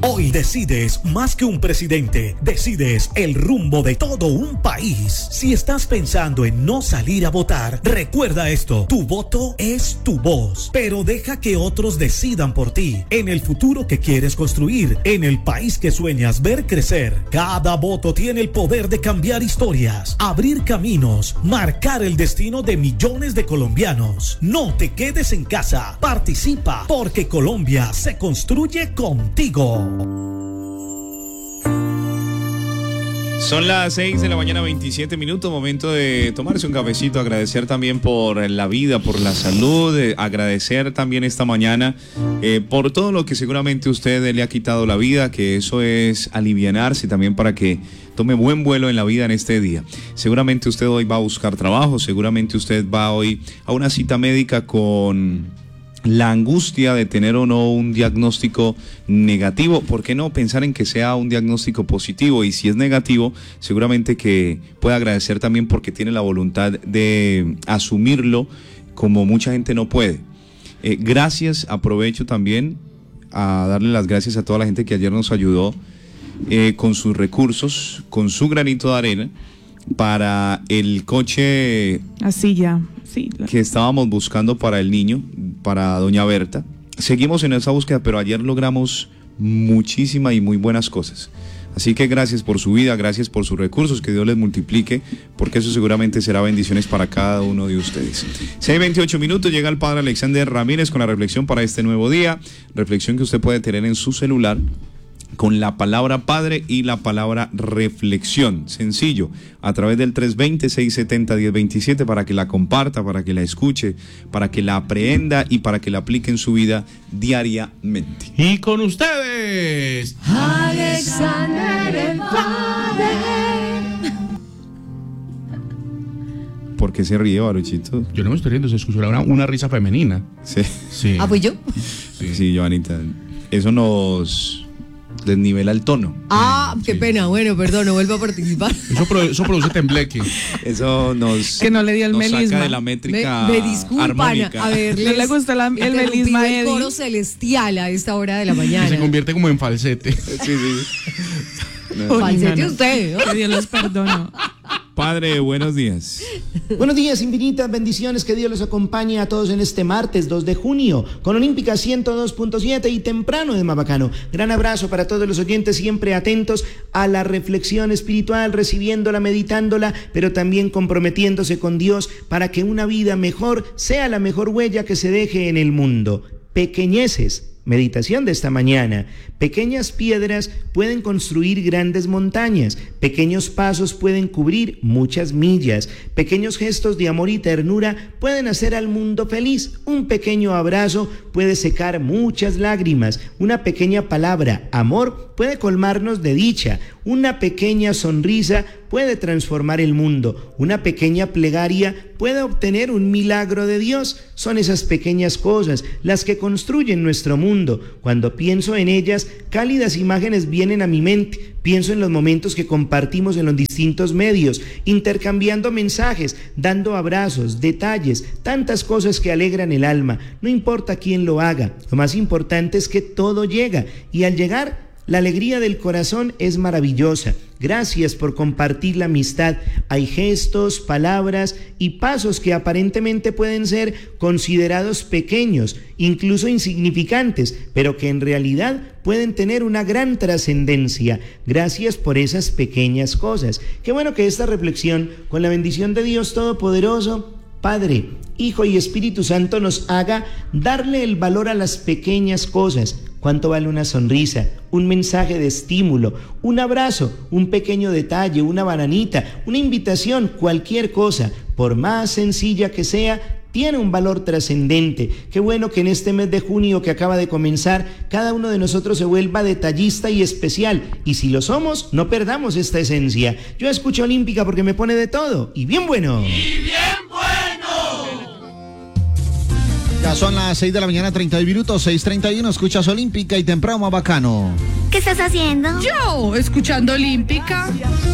Hoy decides más que un presidente, decides el rumbo de todo un país. Si estás pensando en no salir a votar, recuerda esto: tu voto es tu voz, pero deja que otros decidan por ti, en el futuro que quieres construir, en el país que sueñas ver crecer. Cada voto tiene el poder de cambiar historias, abrir caminos, marcar el destino de millones de colombianos. No te quedes en casa, participa, porque Colombia se construye contigo. Son las 6 de la mañana, 27 minutos, momento de tomarse un cafecito, agradecer también por la vida, por la salud, agradecer también esta mañana por todo lo que seguramente usted le ha quitado la vida, que eso es alivianarse también para que tome buen vuelo en la vida en este día. Seguramente usted hoy va a buscar trabajo, seguramente usted va hoy a una cita médica con la angustia de tener o no un diagnóstico negativo. ¿Por qué no pensar en que sea un diagnóstico positivo? Y si es negativo, seguramente que puede agradecer también porque tiene la voluntad de asumirlo, como mucha gente no puede. Gracias, aprovecho también a darle las gracias a toda la gente que ayer nos ayudó con sus recursos, con su granito de arena para el coche así ya, sí, que estábamos buscando para el niño, para doña Berta. Seguimos en esa búsqueda, pero ayer logramos muchísimas y muy buenas cosas. Así que gracias por su vida, gracias por sus recursos, que Dios les multiplique, porque eso seguramente será bendiciones para cada uno de ustedes. 6:28 minutos, llega el padre Alexander Ramírez con la reflexión para este nuevo día, reflexión que usted puede tener en su celular, con la palabra Padre y la palabra reflexión. Sencillo, a través del 320-670-1027 para que la comparta, para que la escuche, para que la aprenda y para que la aplique en su vida diariamente. Y con ustedes, Alexander el Padre. ¿Por qué se ríe, Baruchito? Yo no me estoy riendo, se escuchó una risa femenina. Sí. Sí. Ah, pues yo. Sí, Joanita. Eso nos desnivela el tono. Ah, qué pena. Bueno, perdón, no vuelvo a participar. Eso produce tembleque. Eso nos, que no le dio el nos melisma. saca de la métrica Me disculpan, armónica. a ver, No le gusta el melisma, el Eddie. coro celestial a esta hora de la mañana. Se convierte como en falsete. Sí. Falsete usted, ¿no? Que Dios los perdone. Padre, buenos días. Buenos días, infinitas bendiciones, que Dios los acompañe a todos en este martes 2 de junio, con Olímpica 102.7 y temprano de Mabacano. Gran abrazo para todos los oyentes, siempre atentos a la reflexión espiritual, recibiéndola, meditándola, pero también comprometiéndose con Dios para que una vida mejor sea la mejor huella que se deje en el mundo. Pequeñeces. Meditación de esta mañana. Pequeñas piedras pueden construir grandes montañas, pequeños pasos pueden cubrir muchas millas, pequeños gestos de amor y ternura pueden hacer al mundo feliz, un pequeño abrazo puede secar muchas lágrimas, una pequeña palabra, amor, puede colmarnos de dicha, una pequeña sonrisa puede transformar el mundo, una pequeña plegaria puede obtener un milagro de Dios. Son esas pequeñas cosas las que construyen nuestro mundo. Cuando pienso en ellas, cálidas imágenes vienen a mi mente. Pienso en los momentos que compartimos en los distintos medios, intercambiando mensajes, dando abrazos, detalles, tantas cosas que alegran el alma. No importa quién lo haga, lo más importante es que todo llega, y al llegar, la alegría del corazón es maravillosa. Gracias por compartir la amistad. Hay gestos, palabras y pasos que aparentemente pueden ser considerados pequeños, incluso insignificantes, pero que en realidad pueden tener una gran trascendencia. Gracias por esas pequeñas cosas. Qué bueno que esta reflexión, con la bendición de Dios Todopoderoso, Padre, Hijo y Espíritu Santo, nos haga darle el valor a las pequeñas cosas. ¿Cuánto vale una sonrisa, un mensaje de estímulo, un abrazo, un pequeño detalle, una bananita, una invitación, cualquier cosa, por más sencilla que sea, tiene un valor trascendente? Qué bueno que en este mes de junio que acaba de comenzar, cada uno de nosotros se vuelva detallista y especial. Y si lo somos, no perdamos esta esencia. Yo escucho Olímpica porque me pone de todo, y bien bueno. Ya son las 6 de la mañana, 30 minutos, 6:31, escuchas Olímpica y temprano Mabacano. ¿Qué estás haciendo? Yo, escuchando Olímpica.